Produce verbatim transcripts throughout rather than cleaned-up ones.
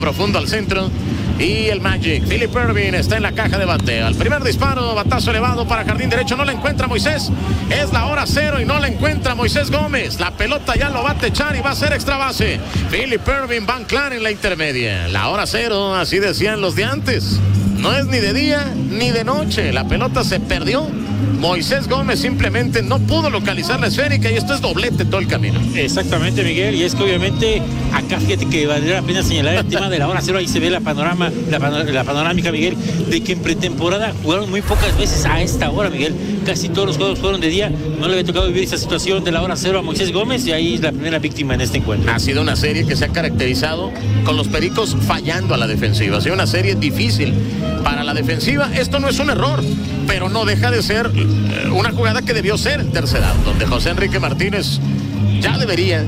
profundo al centro. Y el Magic, Philip Ervin está en la caja de bateo. El primer disparo, batazo elevado para jardín derecho. No la encuentra Moisés. Es la hora cero y no la encuentra Moisés Gómez. La pelota ya lo va a techar y va a ser extra base. Philip Ervin va a anclar en la intermedia. La hora cero, así decían los de antes. No es ni de día ni de noche. La pelota se perdió. Moisés Gómez simplemente no pudo localizar la esférica y esto es doblete todo el camino. Exactamente, Miguel, y es que obviamente acá fíjate que valdría la pena señalar el tema de la hora cero. Ahí se ve la panorama, la, panor la panorámica, Miguel, de que en pretemporada jugaron muy pocas veces a esta hora, Miguel. Casi todos los juegos fueron de día. No le había tocado vivir esa situación de la hora cero a Moisés Gómez y ahí es la primera víctima en este encuentro. Ha sido una serie que se ha caracterizado con los Pericos fallando a la defensiva. Ha sido una serie difícil para la defensiva. Esto no es un error, pero no deja de ser una jugada que debió ser en tercer out, donde José Enrique Martínez ya debería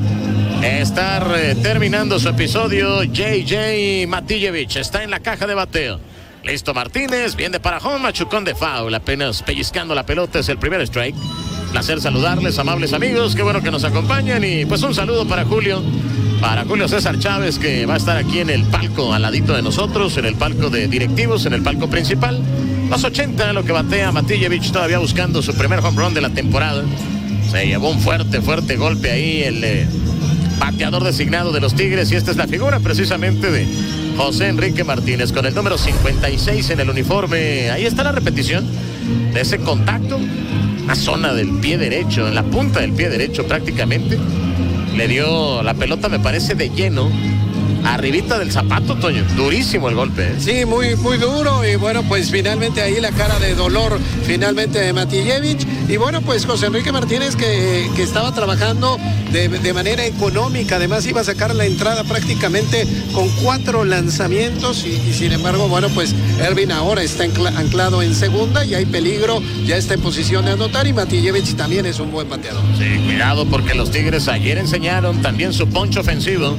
estar eh, terminando su episodio. J J Matijevich está en la caja de bateo. Listo Martínez, viene para home, machucón de foul, apenas pellizcando la pelota, es el primer strike. Placer saludarles, amables amigos, qué bueno que nos acompañan y pues un saludo para Julio, para Julio César Chávez, que va a estar aquí en el palco al ladito de nosotros, en el palco de directivos, en el palco principal. Los ochenta, lo que batea Matijevich, todavía buscando su primer home run de la temporada. Se llevó un fuerte, fuerte golpe ahí el eh, bateador designado de los Tigres y esta es la figura precisamente de José Enrique Martínez con el número cincuenta y seis en el uniforme. Ahí está la repetición de ese contacto, una zona del pie derecho, en la punta del pie derecho prácticamente. Le dio la pelota, me parece, de lleno arribita del zapato, Toño. Durísimo el golpe, ¿eh? Sí, muy, muy duro. Y bueno, pues finalmente ahí la cara de dolor finalmente de Matijevich. Y bueno, pues José Enrique Martínez que, que estaba trabajando de, de manera económica. Además iba a sacar la entrada prácticamente con cuatro lanzamientos. Y, y sin embargo, bueno, pues Ervin ahora está anclado en segunda y hay peligro. Ya está en posición de anotar y Matijevich también es un buen bateador. Sí, cuidado porque los Tigres ayer enseñaron también su poncho ofensivo.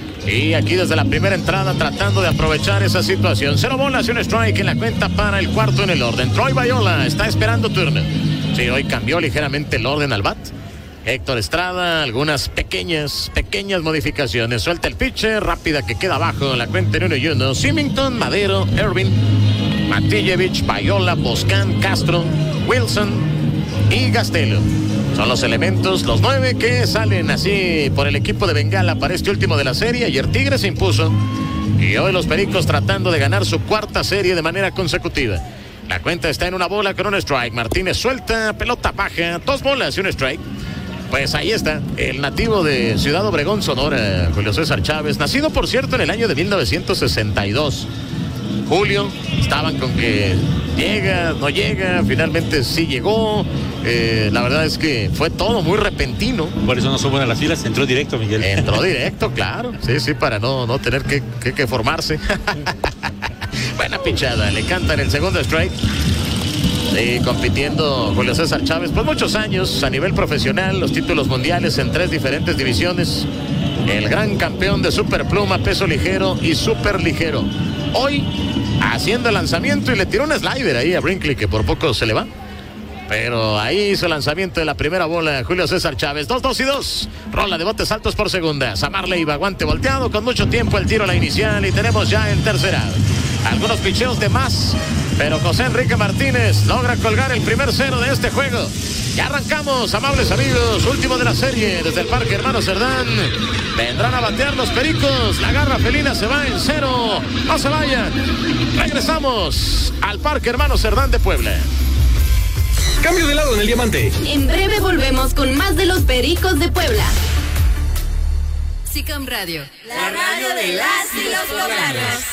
Y aquí desde la primera entrada tratando de aprovechar esa situación. Cero bolas y un strike en la cuenta para el cuarto en el orden. Troy Bayola está esperando turno. Sí, hoy cambió ligeramente el orden al bat. Héctor Estrada, algunas pequeñas, pequeñas modificaciones. Suelta el pitcher, rápida que queda abajo en la cuenta en uno y uno. Symington, Madero, Ervin, Matijevich, Bayola, Boscan, Castro, Wilson y Gastelo. Son los elementos, los nueve que salen así por el equipo de Bengala para este último de la serie. Ayer Tigres se impuso y hoy los Pericos tratando de ganar su cuarta serie de manera consecutiva. La cuenta está en una bola con un strike. Martínez suelta, pelota baja, dos bolas y un strike. Pues ahí está, el nativo de Ciudad Obregón, Sonora, Julio César Chávez, nacido por cierto en el año de mil novecientos sesenta y dos. Julio, estaban con que llega, no llega, finalmente sí llegó. Eh, la verdad es que fue todo muy repentino. Por eso no son buenas las filas, entró directo, Miguel. Entró directo, claro. Sí, sí, para no, no tener que, que, que formarse. Buena pinchada, le cantan el segundo strike. Sí, compitiendo Julio César Chávez por muchos años a nivel profesional, los títulos mundiales en tres diferentes divisiones. El gran campeón de superpluma, peso ligero y super ligero. Hoy haciendo el lanzamiento y le tiró un slider ahí a Brinkley que por poco se le va. Pero ahí hizo el lanzamiento de la primera bola Julio César Chávez. dos, dos y dos. Rola de botes altos por segunda. Samar Leiva, guante volteado con mucho tiempo el tiro a la inicial y tenemos ya el tercer out. Algunos picheos de más, pero José Enrique Martínez logra colgar el primer cero de este juego. Ya arrancamos, amables amigos. Último de la serie desde el Parque Hermano Cerdán. Vendrán a batear los Pericos. La garra felina se va en cero. No se vayan. Regresamos al Parque Hermano Cerdán de Puebla. Cambio de lado en el diamante. En breve volvemos con más de los Pericos de Puebla. SICAM Radio, la radio de las y los poblanos.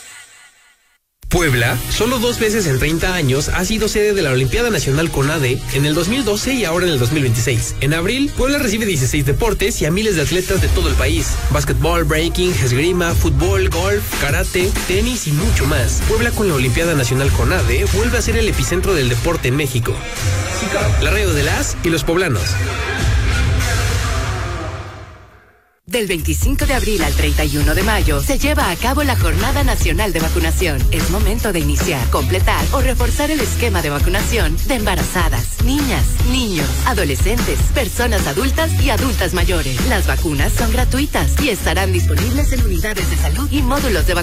Puebla, solo dos veces en treinta años, ha sido sede de la Olimpiada Nacional CONADE en el dos mil doce y ahora en el dos mil veintiséis. En abril, Puebla recibe dieciséis deportes y a miles de atletas de todo el país. Básquetbol, breaking, esgrima, fútbol, golf, karate, tenis y mucho más. Puebla con la Olimpiada Nacional CONADE vuelve a ser el epicentro del deporte en México. La radio de las y los poblanos. Del veinticinco de abril al treinta y uno de mayo se lleva a cabo la Jornada Nacional de Vacunación. Es momento de iniciar, completar o reforzar el esquema de vacunación de embarazadas, niñas, niños, adolescentes, personas adultas y adultas mayores. Las vacunas son gratuitas y estarán disponibles en unidades de salud y módulos de vacunación.